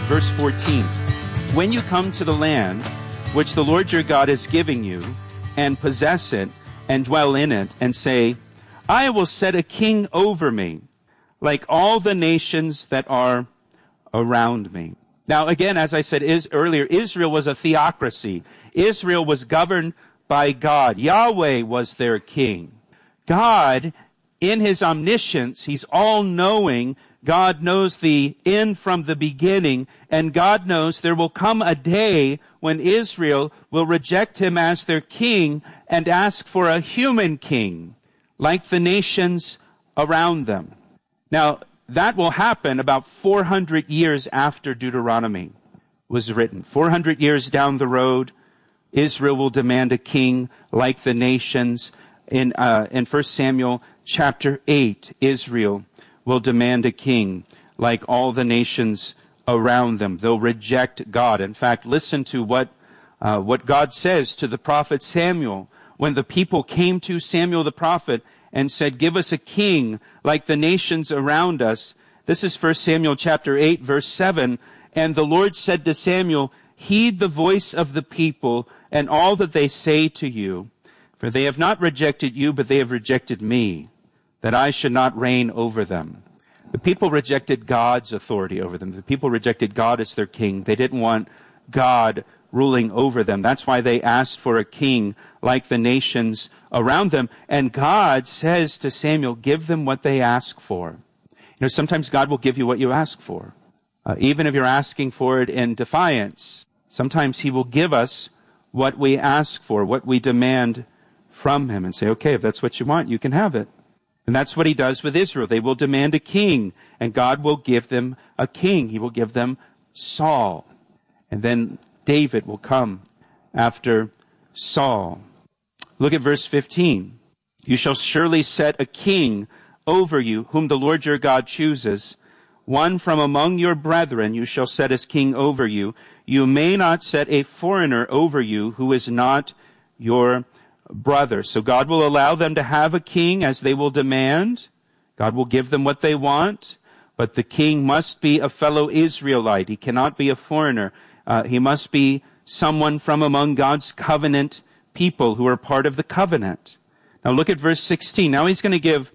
verse 14. When you come to the land which the Lord your God is giving you, and possess it, and dwell in it, and say, I will set a king over me, like all the nations that are around me. Now, again, as I said earlier, Israel was a theocracy. Israel was governed by God. Yahweh was their king. God, in his omniscience, he's all-knowing. God knows the end from the beginning, and God knows there will come a day when Israel will reject him as their king and ask for a human king, like the nations around them. Now, that will happen about 400 years after Deuteronomy was written. 400 years down the road, Israel will demand a king like the nations. In 1 Samuel chapter 8, Israel will demand a king like all the nations around them. They'll reject God. In fact, listen to what God says to the prophet Samuel when the people came to Samuel the prophet and said, give us a king like the nations around us. This is 1 Samuel chapter 8, verse 7. And the Lord said to Samuel, heed the voice of the people and all that they say to you. For they have not rejected you, but they have rejected me, that I should not reign over them. The people rejected God's authority over them. The people rejected God as their king. They didn't want God ruling over them. That's why they asked for a king like the nations around them. And God says to Samuel, give them what they ask for. You know, sometimes God will give you what you ask for. Even if you're asking for it in defiance, sometimes he will give us what we ask for, what we demand from him, and say, okay, if that's what you want, you can have it. And that's what he does with Israel. They will demand a king, and God will give them a king. He will give them Saul. And then David will come after Saul. Look at verse 15. You shall surely set a king over you, whom the Lord your God chooses. One from among your brethren you shall set as king over you. You may not set a foreigner over you who is not your brother. So God will allow them to have a king as they will demand. God will give them what they want. But the king must be a fellow Israelite. He cannot be a foreigner. He must be someone from among God's covenant people who are part of the covenant. Now look at verse 16. Now he's going to give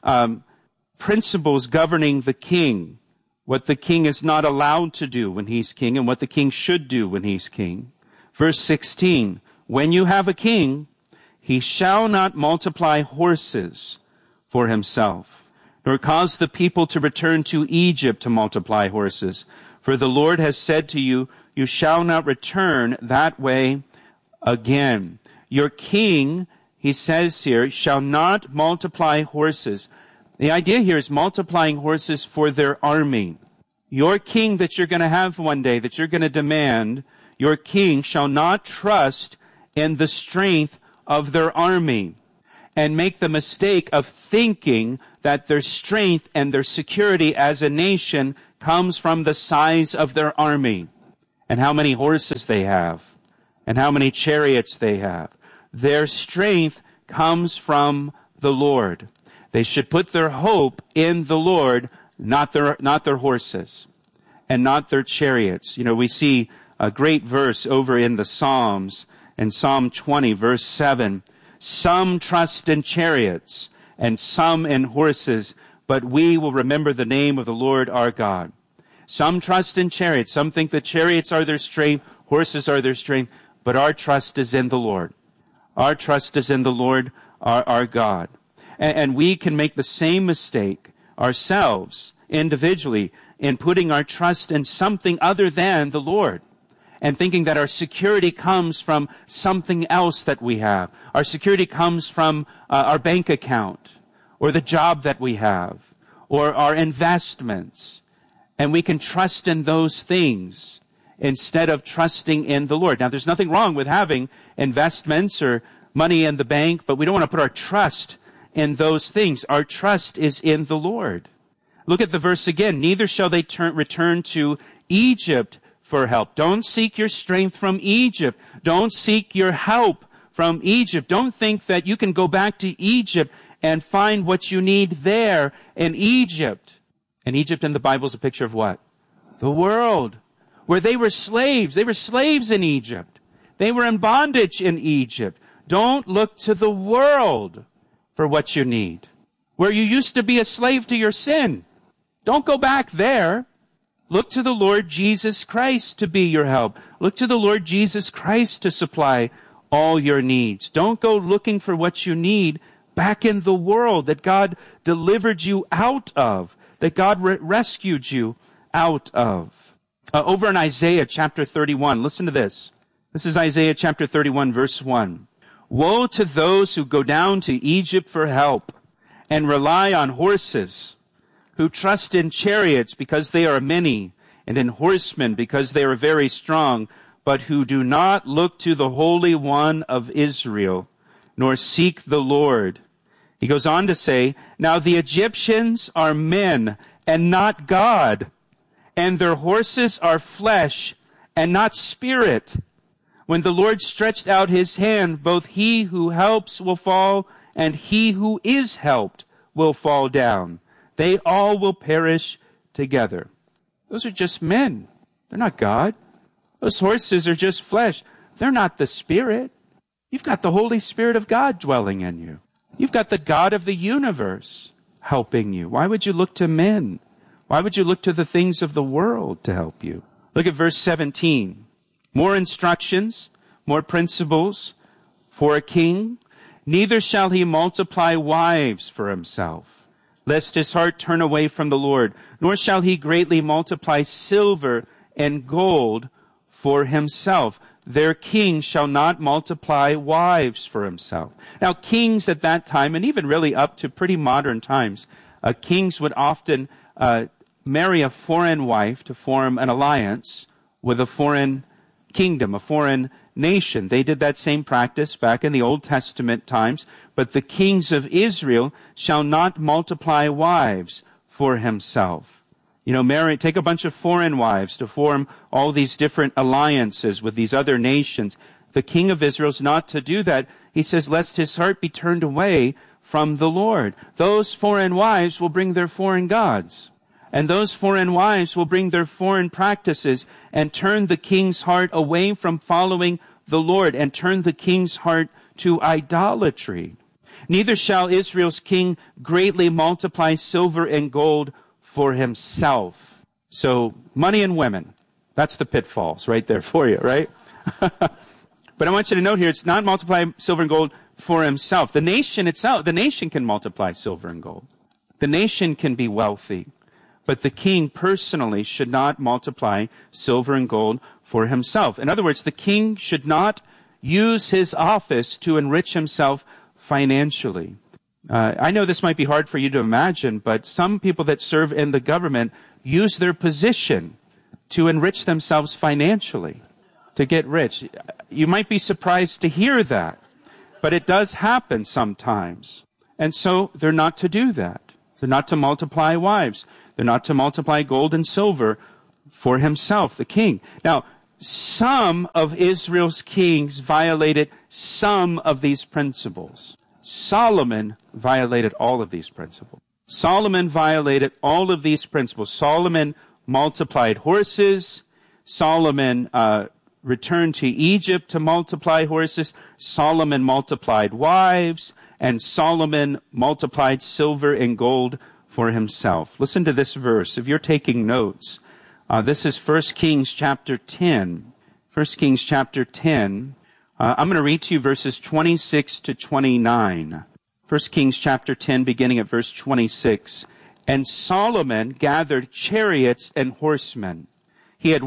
principles governing the king. What the king is not allowed to do when he's king and what the king should do when he's king. Verse 16. When you have a king, he shall not multiply horses for himself, nor cause the people to return to Egypt to multiply horses. For the Lord has said to you, you shall not return that way again. Your king, he says here, shall not multiply horses. The idea here is multiplying horses for their army. Your king that you're going to have one day, that you're going to demand, your king shall not trust in the strength of their army and make the mistake of thinking that their strength and their security as a nation comes from the size of their army and how many horses they have and how many chariots they have. Their strength comes from the Lord. They should put their hope in the Lord, not their horses and not their chariots. You know, we see a great verse over in the Psalms, in Psalm 20, verse 7. Some trust in chariots and some in horses, but we will remember the name of the Lord our God. Some trust in chariots. Some think that chariots are their strength, horses are their strength, but our trust is in the Lord. Our trust is in the Lord our God. And we can make the same mistake ourselves, individually, in putting our trust in something other than the Lord and thinking that our security comes from something else that we have. Our security comes from our bank account or the job that we have or our investments. And we can trust in those things instead of trusting in the Lord. Now, there's nothing wrong with having investments or money in the bank, but we don't want to put our trust in those things. Our trust is in the Lord. Look at the verse again. Neither shall they return to Egypt for help. Don't seek your strength from Egypt. Don't seek your help from Egypt. Don't think that you can go back to Egypt and find what you need there in Egypt. And Egypt in the Bible is a picture of what? The world. where they were slaves. They were slaves in Egypt. They were in bondage in Egypt. Don't look to the world for what you need. Where you used to be a slave to your sin. Don't go back there. Look to the Lord Jesus Christ to be your help. Look to the Lord Jesus Christ to supply all your needs. Don't go looking for what you need back in the world that God delivered you out of, that God rescued you out of. Over in Isaiah chapter 31, listen to this. This is Isaiah chapter 31, verse 1. Woe to those who go down to Egypt for help and rely on horses, who trust in chariots because they are many, and in horsemen because they are very strong, but who do not look to the Holy One of Israel, nor seek the Lord. He goes on to say, now the Egyptians are men and not God, and their horses are flesh and not spirit. When the Lord stretched out his hand, both he who helps will fall, and he who is helped will fall down. They all will perish together. Those are just men. They're not God. Those horses are just flesh. They're not the Spirit. You've got the Holy Spirit of God dwelling in you. You've got the God of the universe helping you. Why would you look to men? Why would you look to the things of the world to help you? Look at verse 17. More instructions, more principles for a king. Neither shall he multiply wives for himself, lest his heart turn away from the Lord, nor shall he greatly multiply silver and gold for himself. Their king shall not multiply wives for himself. Now, kings at that time, and even really up to pretty modern times, kings would often marry a foreign wife to form an alliance with a foreign kingdom, a foreign nation. They did that same practice back in the Old Testament times. But the kings of Israel shall not multiply wives for himself. Take a bunch of foreign wives to form all these different alliances with these other nations. The king of Israel is not to do that. He says, lest his heart be turned away from the Lord. Those foreign wives will bring their foreign gods. And those foreign wives will bring their foreign practices and turn the king's heart away from following the Lord and turn the king's heart to idolatry. Neither shall Israel's king greatly multiply silver and gold for himself. So money and women, that's the pitfalls right there for you, right? But I want you to note here, it's not multiply silver and gold for himself. The nation itself, the nation can multiply silver and gold. The nation can be wealthy. But the king personally should not multiply silver and gold for himself. In other words, the king should not use his office to enrich himself financially. I know this might be hard for you to imagine, but some people that serve in the government use their position to enrich themselves financially, to get rich. You might be surprised to hear that, but it does happen sometimes. And so they're not to do that. They're not to multiply wives. They're not to multiply gold and silver for himself, the king. Now, some of Israel's kings violated some of these principles. Solomon violated all of these principles. Solomon violated all of these principles. Solomon multiplied horses. Solomon returned to Egypt to multiply horses. Solomon multiplied wives. And Solomon multiplied silver and gold for himself. Listen to this verse. If you're taking notes, this is 1 Kings chapter 10. 1 Kings chapter 10. I'm going to read to you verses 26 to 29. 1 Kings chapter 10, beginning at verse 26. And Solomon gathered chariots and horsemen. He had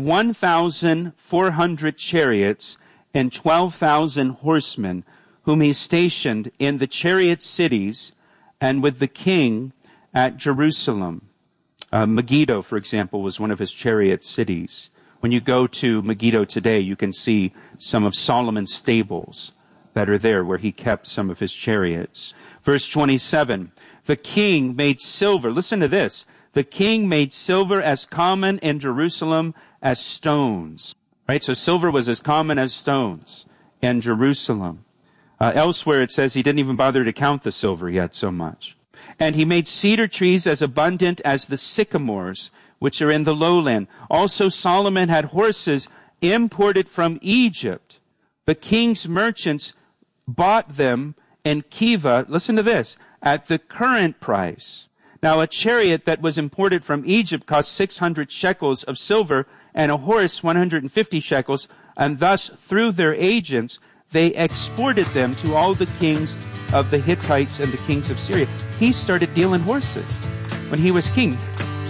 1,400 chariots and 12,000 horsemen, whom he stationed in the chariot cities and with the king at Jerusalem. Megiddo, for example, was one of his chariot cities. When you go to Megiddo today, you can see some of Solomon's stables that are there where he kept some of his chariots. Verse 27, the king made silver. Listen to this. The king made silver as common in Jerusalem as stones. Right? So silver was as common as stones in Jerusalem. Elsewhere it says he didn't even bother to count the silver, he had so much. And he made cedar trees as abundant as the sycamores, which are in the lowland. Also Solomon had horses imported from Egypt. The king's merchants bought them in Kiva, listen to this, at the current price. Now a chariot that was imported from Egypt cost 600 shekels of silver, and a horse 150 shekels, and thus through their agents they exported them to all the kings of the Hittites and the kings of Syria. He started dealing horses when he was king.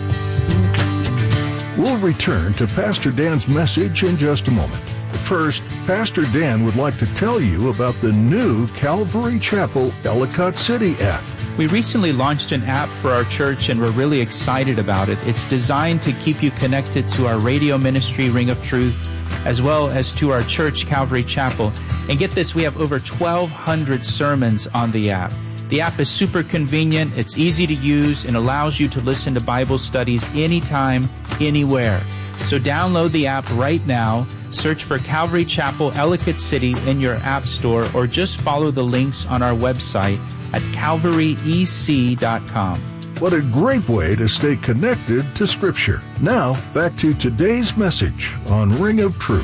We'll return to Pastor Dan's message in just a moment. First, Pastor Dan would like to tell you about the new Calvary Chapel Ellicott City app. We recently launched an app for our church, and we're really excited about it. It's designed to keep you connected to our radio ministry, Ring of Truth, as well as to our church, Calvary Chapel. And get this, we have over 1,200 sermons on the app. The app is super convenient, it's easy to use, and allows you to listen to Bible studies anytime, anywhere. So download the app right now, search for Calvary Chapel Ellicott City in your app store, or just follow the links on our website at calvaryec.com. What a great way to stay connected to Scripture. Now, back to today's message on Ring of Truth.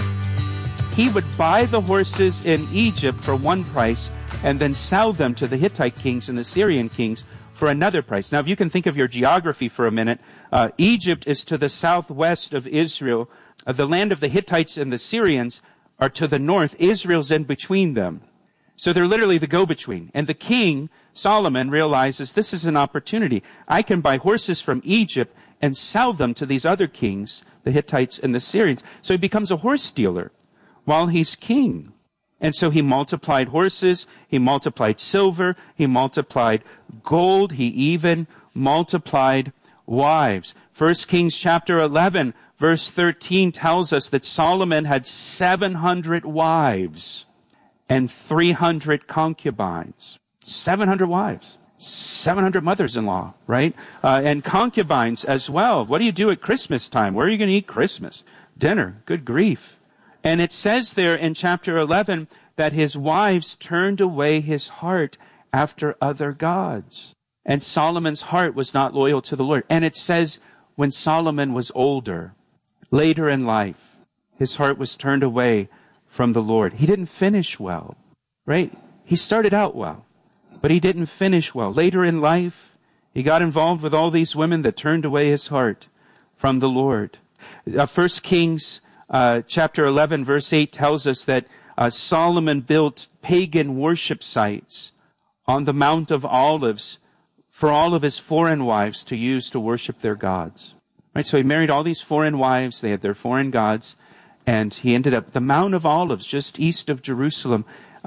He would buy the horses in Egypt for one price and then sell them to the Hittite kings and the Syrian kings for another price. Now, if you can think of your geography for a minute, Egypt is to the southwest of Israel. The land of the Hittites and the Syrians are to the north. Israel's in between them. So they're literally the go-between. And the king, Solomon, realizes this is an opportunity. I can buy horses from Egypt and sell them to these other kings, the Hittites and the Syrians. So he becomes a horse dealer while he's king. And so he multiplied horses, he multiplied silver, he multiplied gold, he even multiplied wives. 1 Kings chapter 11, verse 13 tells us that Solomon had 700 wives and 300 concubines. 700 wives, 700 mothers-in-law, right? And concubines as well. What do you do at Christmas time? Where are you going to eat Christmas? Dinner. Good grief. And it says there in chapter 11 that his wives turned away his heart after other gods. And Solomon's heart was not loyal to the Lord. And it says when Solomon was older, later in life, his heart was turned away from the Lord. He didn't finish well, right? He started out well, but he didn't finish well. Later in life, he got involved with all these women that turned away his heart from the Lord. 1 Kings chapter 11, verse 8 tells us that Solomon built pagan worship sites on the Mount of Olives for all of his foreign wives to use to worship their gods. Right? So he married all these foreign wives. They had their foreign gods. And he ended up, the Mount of Olives, just east of Jerusalem,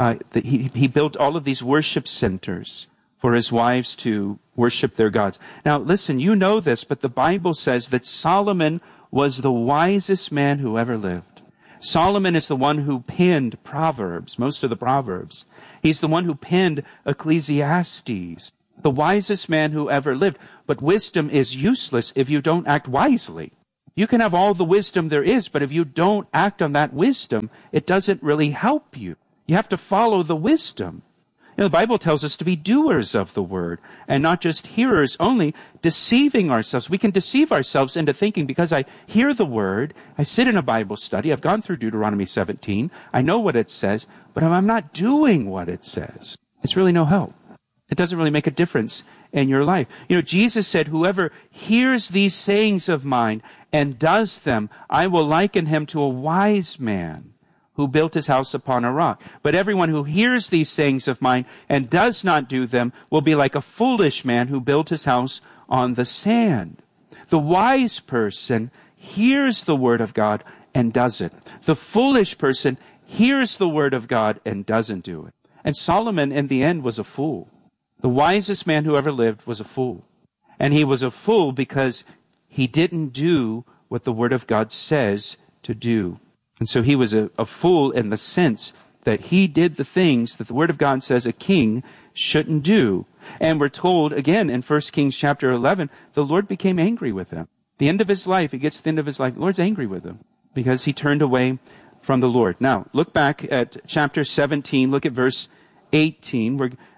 he built all of these worship centers for his wives to worship their gods. Now, listen, you know this, but the Bible says that Solomon was the wisest man who ever lived. Solomon is the one who penned Proverbs, most of the Proverbs. He's the one who penned Ecclesiastes, the wisest man who ever lived. But wisdom is useless if you don't act wisely. You can have all the wisdom there is, but if you don't act on that wisdom, it doesn't really help you. You have to follow the wisdom. You know, the Bible tells us to be doers of the word and not just hearers only, deceiving ourselves. We can deceive ourselves into thinking because I hear the word, I sit in a Bible study, I've gone through Deuteronomy 17, I know what it says, but I'm not doing what it says. It's really no help. It doesn't really make a difference in your life. You know, Jesus said, whoever hears these sayings of mine and does them, I will liken him to a wise man who built his house upon a rock. But everyone who hears these sayings of mine and does not do them will be like a foolish man who built his house on the sand. The wise person hears the word of God and does it. The foolish person hears the word of God and doesn't do it. And Solomon, in the end, was a fool. The wisest man who ever lived was a fool. And he was a fool because he didn't do what the word of God says to do. And so he was a fool in the sense that he did the things that the Word of God says a king shouldn't do. And we're told, again, in 1 Kings chapter 11, the Lord became angry with him. The end of his life, he gets to the end of his life, the Lord's angry with him because he turned away from the Lord. Now, look back at chapter 17, look at verse 18.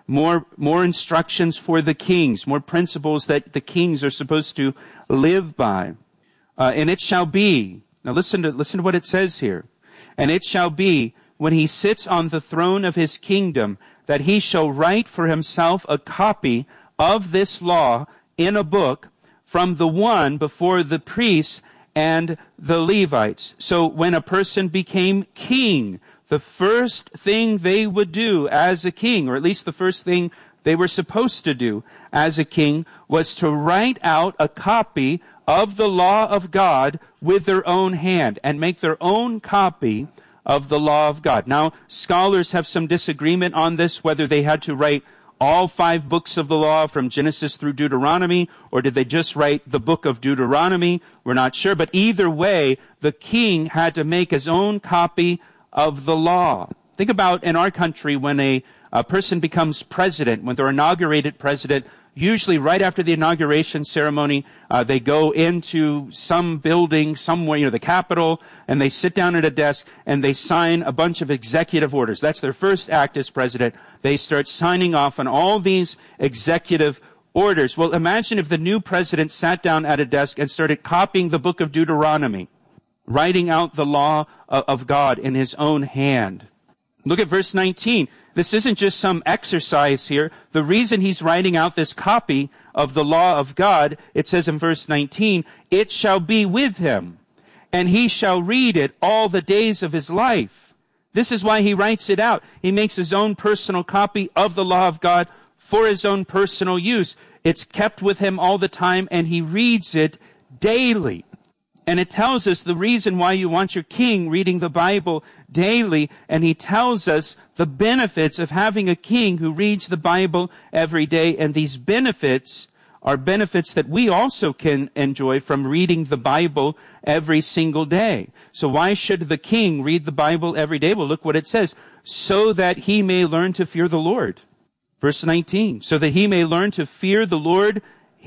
more instructions for the kings, more principles that the kings are supposed to live by. And it shall be, now listen to what it says here. And it shall be, when he sits on the throne of his kingdom, that he shall write for himself a copy of this law in a book from the one before the priests and the Levites. So when a person became king, the first thing they would do as a king, or at least the first thing they were supposed to do as a king, was to write out a copy of the law of God with their own hand and make their own copy of the law of God. Now, scholars have some disagreement on this, whether they had to write all 5 books of the law from Genesis through Deuteronomy, or did they just write the book of Deuteronomy? We're not sure. But either way, the king had to make his own copy of the law. Think about in our country when a person becomes president, when they're inaugurated president, usually right after the inauguration ceremony, they go into some building somewhere, the Capitol, and they sit down at a desk and they sign a bunch of executive orders. That's their first act as president. They start signing off on all these executive orders. Well, imagine if the new president sat down at a desk and started copying the book of Deuteronomy, writing out the law of God in his own hand. Look at verse 19. This isn't just some exercise here. The reason he's writing out this copy of the law of God, it says in verse 19, it shall be with him, and he shall read it all the days of his life. This is why he writes it out. He makes his own personal copy of the law of God for his own personal use. It's kept with him all the time, and he reads it daily. And it tells us the reason why you want your king reading the Bible daily, and he tells us the benefits of having a king who reads the Bible every day, and these benefits are benefits that we also can enjoy from reading the Bible every single day. So why should the king read the Bible every day? Well, look what it says. So that he may learn to fear the Lord. Verse 19. So that he may learn to fear the Lord,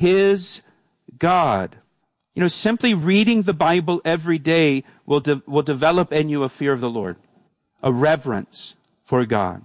his God. Simply reading the Bible every day will develop in you a fear of the Lord, a reverence for God.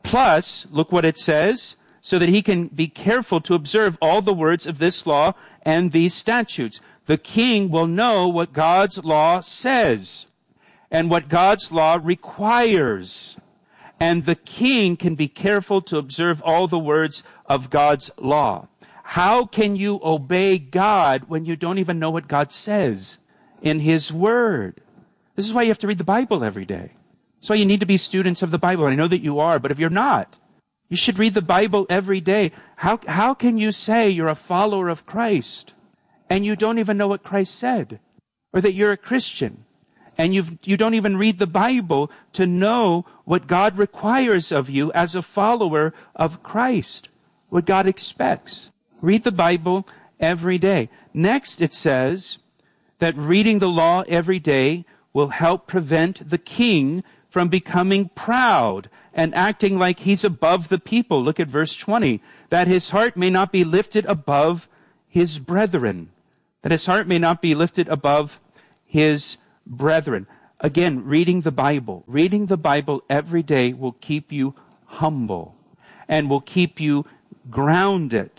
Plus, look what it says, so that he can be careful to observe all the words of this law and these statutes. The king will know what God's law says and what God's law requires. And the king can be careful to observe all the words of God's law. How can you obey God when you don't even know what God says in his word? This is why you have to read the Bible every day. That's why you need to be students of the Bible. And I know that you are, but if you're not, you should read the Bible every day. How can you say you're a follower of Christ and you don't even know what Christ said? Or that you're a Christian and you don't even read the Bible to know what God requires of you as a follower of Christ, what God expects. Read the Bible every day. Next, it says that reading the law every day will help prevent the king from becoming proud and acting like he's above the people. Look at verse 20. That his heart may not be lifted above his brethren. That his heart may not be lifted above his brethren. Again, reading the Bible. Reading the Bible every day will keep you humble and will keep you grounded.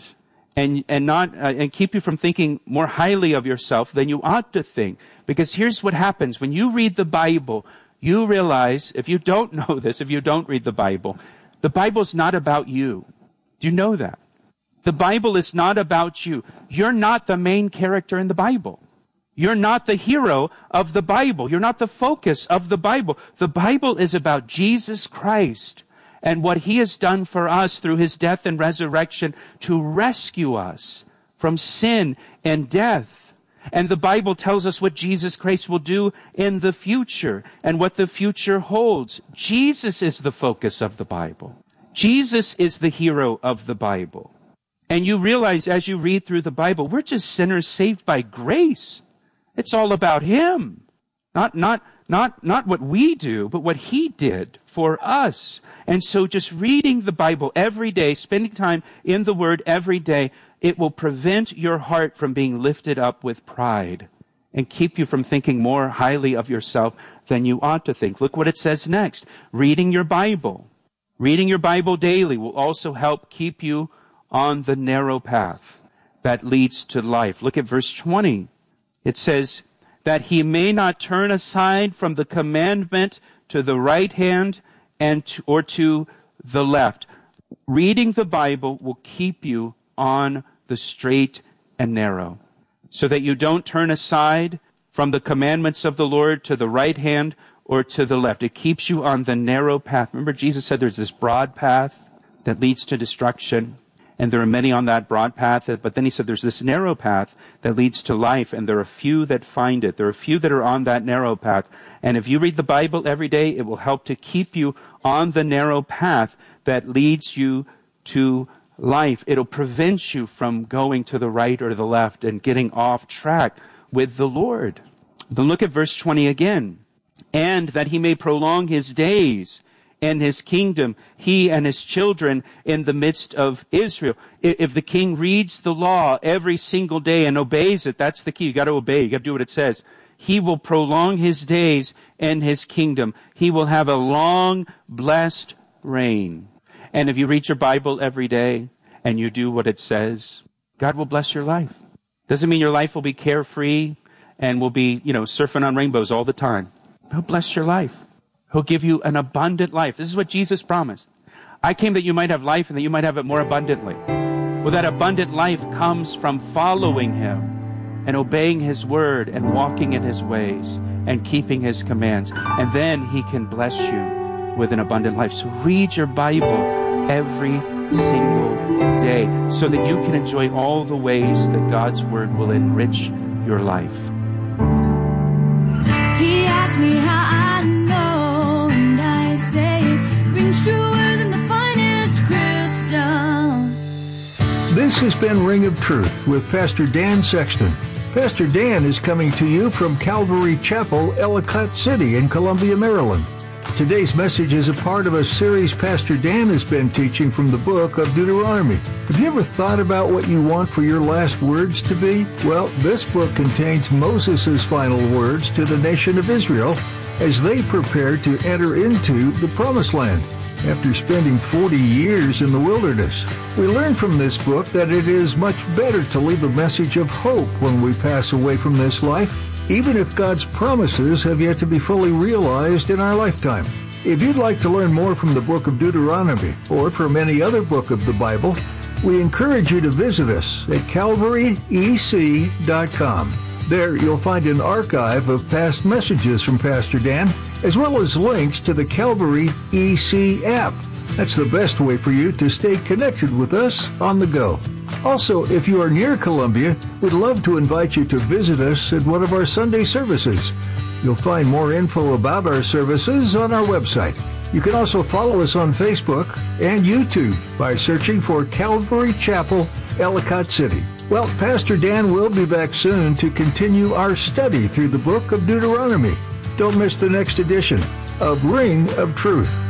And keep you from thinking more highly of yourself than you ought to think. Because here's what happens. When you read the Bible, you realize, if you don't know this, if you don't read the Bible's not about you. Do you know that? The Bible is not about you. You're not the main character in the Bible. You're not the hero of the Bible. You're not the focus of the Bible. The Bible is about Jesus Christ and what he has done for us through his death and resurrection to rescue us from sin and death. And the Bible tells us what Jesus Christ will do in the future and what the future holds. Jesus is the focus of the Bible. Jesus is the hero of the Bible. And you realize as you read through the Bible, we're just sinners saved by grace. It's all about him. Not what we do, but what he did for us. And so just reading the Bible every day, spending time in the Word every day, it will prevent your heart from being lifted up with pride and keep you from thinking more highly of yourself than you ought to think. Look what it says next. Reading your Bible Reading your Bible daily will also help keep you on the narrow path that leads to life. Look at verse 20. It says, that he may not turn aside from the commandment to the right hand or to the left. Reading the Bible will keep you on the straight and narrow, so that you don't turn aside from the commandments of the Lord to the right hand or to the left. It keeps you on the narrow path. Remember, Jesus said there's this broad path that leads to destruction, and there are many on that broad path, but then he said there's this narrow path that leads to life, and there are few that find it. There are few that are on that narrow path. And if you read the Bible every day, it will help to keep you on the narrow path that leads you to life. It'll prevent you from going to the right or the left and getting off track with the Lord. Then look at verse 20 again. And that he may prolong his days and his kingdom, he and his children in the midst of Israel. If the king reads the law every single day and obeys it, that's the key. You got to obey. You got to do what it says. He will prolong his days and his kingdom. He will have a long, blessed reign. And if you read your Bible every day and you do what it says, God will bless your life. Doesn't mean your life will be carefree and will be, surfing on rainbows all the time. He'll bless your life. He'll give you an abundant life. This is what Jesus promised. I came that you might have life and that you might have it more abundantly. Well, that abundant life comes from following him and obeying his word and walking in his ways and keeping his commands. And then he can bless you with an abundant life. So read your Bible every single day so that you can enjoy all the ways that God's word will enrich your life. He asked me how I know, and I say it rings truer than the finest crystal. This has been Ring of Truth with Pastor Dan Sexton. Pastor Dan is coming to you from Calvary Chapel, Ellicott City in Columbia, Maryland. Today's message is a part of a series Pastor Dan has been teaching from the book of Deuteronomy. Have you ever thought about what you want for your last words to be? Well, this book contains Moses' final words to the nation of Israel as they prepared to enter into the Promised Land after spending 40 years in the wilderness. We learn from this book that it is much better to leave a message of hope when we pass away from this life, even if God's promises have yet to be fully realized in our lifetime. If you'd like to learn more from the book of Deuteronomy or from any other book of the Bible, we encourage you to visit us at calvaryec.com. There you'll find an archive of past messages from Pastor Dan, as well as links to the Calvary EC app. That's the best way for you to stay connected with us on the go. Also, if you are near Columbia, we'd love to invite you to visit us at one of our Sunday services. You'll find more info about our services on our website. You can also follow us on Facebook and YouTube by searching for Calvary Chapel, Ellicott City. Well, Pastor Dan will be back soon to continue our study through the book of Deuteronomy. Don't miss the next edition of Ring of Truth.